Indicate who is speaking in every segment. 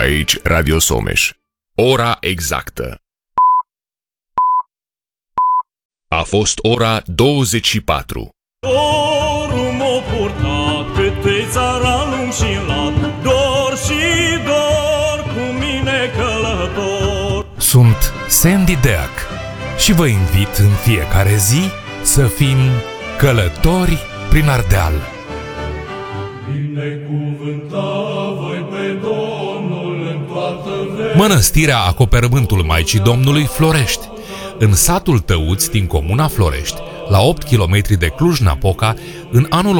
Speaker 1: Aici Radio Someș. Ora exactă. A fost ora 24.
Speaker 2: Dorul m-o purtat câte țaranul și lat, dor și dor cu mine călător.
Speaker 3: Sunt Sandy Deac și vă invit în fiecare zi să fim călători prin Ardeal.
Speaker 2: Binecuvântat voi pe Domnul în toată vremea.
Speaker 3: Mănăstirea Acoperământul Maicii Domnului Florești. În satul Tăuți din comuna Florești, la 8 km de Cluj-Napoca, în anul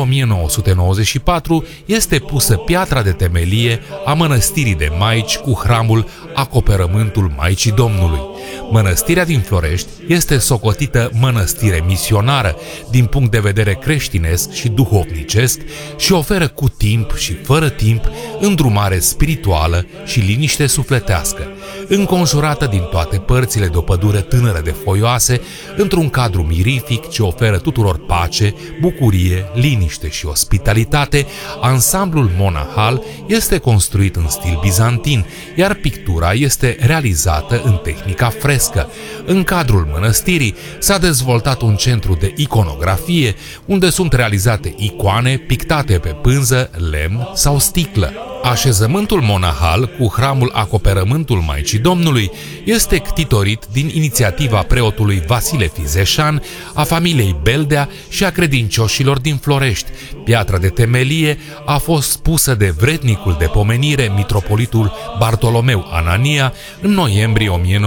Speaker 3: 1994 este pusă piatra de temelie a mănăstirii de maici cu hramul Acoperământul Maicii Domnului. Mănăstirea din Florești este socotită mănăstire misionară din punct de vedere creștinesc și duhovnicesc și oferă cu timp și fără timp îndrumare spirituală și liniște sufletească, înconjurată din toate părțile de o pădure tânără de foioase, într-un cadru mirific ce oferă tuturor pace, bucurie, liniște și ospitalitate. Ansamblul monahal este construit în stil bizantin, iar pictura este realizată în tehnica frescă. În cadrul mănăstirii s-a dezvoltat un centru de iconografie, unde sunt realizate icoane pictate pe pânză, lemn sau sticlă. Așezământul monahal cu hramul Acoperământul Maicii Domnului este ctitorit din inițiativa preotului Vasile Fizeșan, a familiei Beldea și a credincioșilor din Florești. Piatra de temelie a fost pusă de vrednicul de pomenire mitropolitul Bartolomeu Anania în noiembrie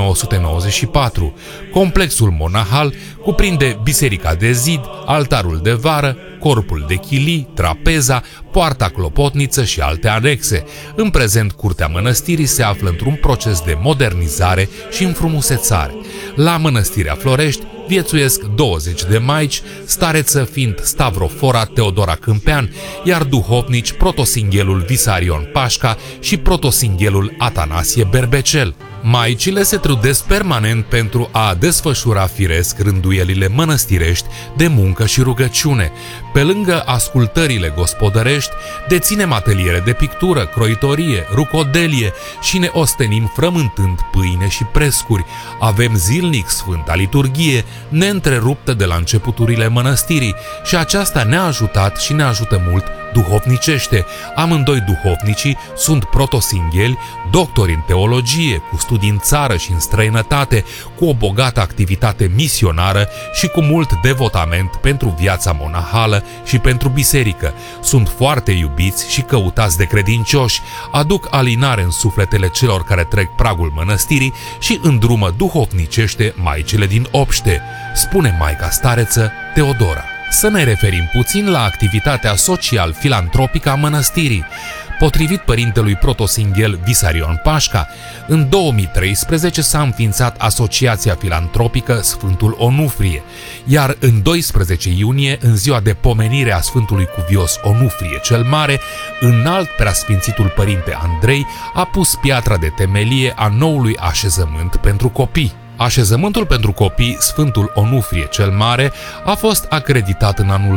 Speaker 3: 1994. Complexul monahal cuprinde biserica de zid, altarul de vară, corpul de chilii, trapeza, poarta clopotniță și alte anexe. În prezent, curtea mănăstirii se află într-un proces de modernizare și înfrumusețare. La mănăstirea Florești viețuiesc 20 de maici, stareță fiind Stavrofora Teodora Câmpean, iar duhovnici protosinghelul Visarion Pașca și protosinghelul Atanasie Berbecel. Maicile se trudesc permanent pentru a desfășura firesc rânduielile mănăstirești de muncă și rugăciune. Pe lângă ascultările gospodărești, deținem ateliere de pictură, croitorie, rucodelie și ne ostenim frământând pâine și prescuri. Avem zilnic Sfânta Liturghie, neîntreruptă de la începuturile mănăstirii, și aceasta ne-a ajutat și ne ajută mult duhovnicește. Amândoi duhovnicii sunt protosingheli, doctori în teologie, cu studii în țară și în străinătate, cu o bogată activitate misionară și cu mult devotament pentru viața monahală și pentru biserică. Sunt foarte iubiți și căutați de credincioși, aduc alinare în sufletele celor care trec pragul mănăstirii și îndrumă duhovnicește maicile din obște, spune maica stareță Teodora. Să ne referim puțin la activitatea social-filantropică a mănăstirii. Potrivit părintelui protosinghel Visarion Pașca, în 2013 s-a înființat Asociația Filantropică Sfântul Onufrie, iar în 12 iunie, în ziua de pomenire a Sfântului Cuvios Onufrie cel Mare, înalt preasfințitul părinte Andrei a pus piatra de temelie a noului așezământ pentru copii. Așezământul pentru copii Sfântul Onufrie cel Mare a fost acreditat în anul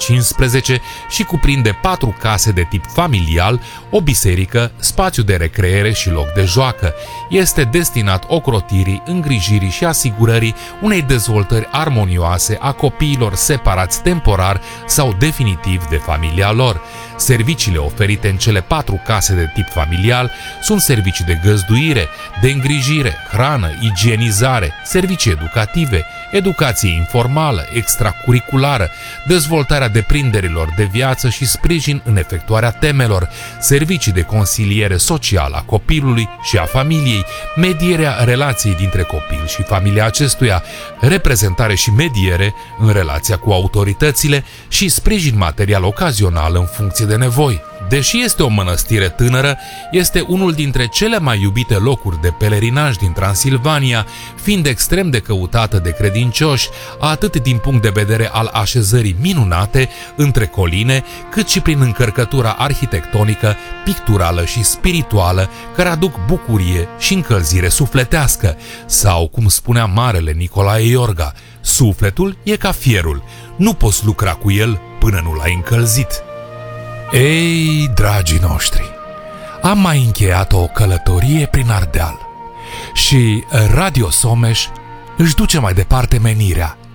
Speaker 3: 2015 și cuprinde 4 case de tip familial, o biserică, spațiu de recreere și loc de joacă. Este destinat ocrotirii, îngrijirii și asigurării unei dezvoltări armonioase a copiilor separați temporar sau definitiv de familia lor. Serviciile oferite în cele 4 case de tip familial sunt servicii de găzduire, de îngrijire, hrană, igienizare, servicii educative, educație informală, extracurriculară, dezvoltarea deprinderilor de viață și sprijin în efectuarea temelor, servicii de consiliere socială a copilului și a familiei, medierea relației dintre copil și familia acestuia, reprezentare și mediere în relația cu autoritățile și sprijin material ocazional în funcție de nevoi. Deși este o mănăstire tânără, este unul dintre cele mai iubite locuri de pelerinaj din Transilvania, fiind extrem de căutată de credincioși, atât din punct de vedere al așezării minunate între coline, cât și prin încărcătura arhitectonică, picturală și spirituală, care aduc bucurie și încălzire sufletească. Sau, cum spunea marele Nicolae Iorga, sufletul e ca fierul, nu poți lucra cu el până nu l-ai încălzit. Ei, dragii noștri, am mai încheiat o călătorie prin Ardeal și Radio Someș își duce mai departe menirea,